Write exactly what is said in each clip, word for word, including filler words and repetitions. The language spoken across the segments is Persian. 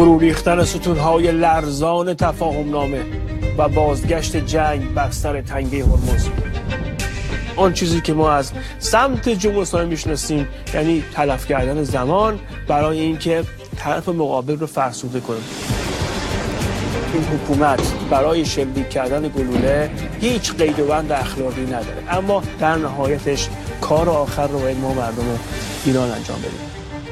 فرو ریختن ستونهای لرزان تفاهمنامه و بازگشت جنگ بر سر تنگه هرمز. آن چیزی که ما از سمت جمهوری اسلامی میشناسیم، یعنی تلف کردن زمان برای اینکه طرف مقابل رو فرسوده کنیم. این حکومت برای شلیک کردن گلوله هیچ قید و بند اخلاقی نداره، اما در نهایتش کار آخر رو باید ما مردم ایران انجام بدیم.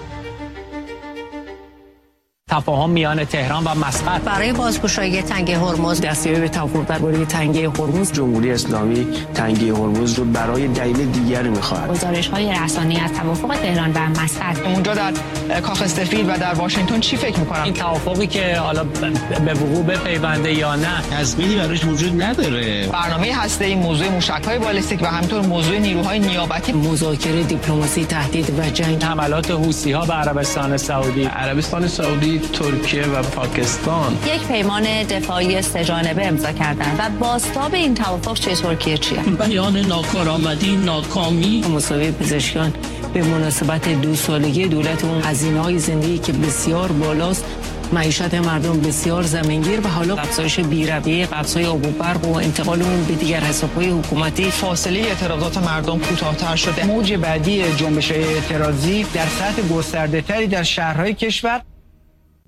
تفاهم میان تهران و مسقط برای بازگشایی تنگه هرمز، دستیابی به توافق درباره تنگه هرمز. جمهوری اسلامی تنگه هرمز رو برای دلیل دیگری می‌خواهد. گزارش‌های رسانه‌ای از توافق تهران و مسقط. اونجا در کاخ سفید و در واشنگتن چی فکر می‌کنن؟ این توافقی که حالا به وقوع بپیونده یا نه، تضمینی براش وجود نداره. برنامه هسته‌ای، موضوع موشک‌های بالستیک و همینطور موضوع نیروهای نیابتی، مذاکره، دیپلماسی، تهدید و جنگ، حملات حوثی‌ها به عربستان سعودی، عربستان سعودی، ترکیه و پاکستان یک پیمان دفاعی سه‌جانبه امضا کردند و بازتاب این توافق چه ترکیه چیه؟ بیان ناکارآمدی، ناکامی. مسابقه پزشکان به مناسبت دو سالگی دولت اون، هزینه‌های زندگی که بسیار بالاست، معیشت مردم بسیار زمینگیر و حالا افزایش بی‌رویه قبض‌های آب و برق و انتقال اون به دیگر حساب‌های حکومتی. فاصله اعتراضات مردم کوتاه‌تر شده. موج بعدی جنبش‌های اعتراضی در سطح گسترده‌تری در شهرهای کشور